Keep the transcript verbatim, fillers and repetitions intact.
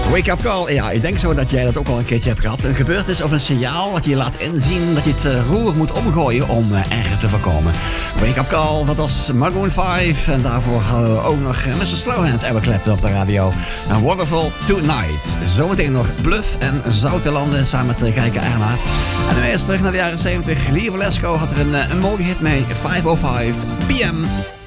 Wake up call, ja, ik denk zo dat jij dat ook al een keertje hebt gehad. Een gebeurtenis of een signaal dat je laat inzien dat je het uh, roer moet omgooien om uh, erger te voorkomen. Wake up call, dat was Maroon vijf en daarvoor hadden we ook nog uh, mister Slowhands Eric Clapton op de radio. En Wonderful Tonight. Zometeen nog Bluff en Zoutelanden samen met uh, Gijke Ernaert. En dan weer eens terug naar de jaren zeventig. Lieve Lesco had er een, uh, een mooie hit mee, vijf oh vijf p m.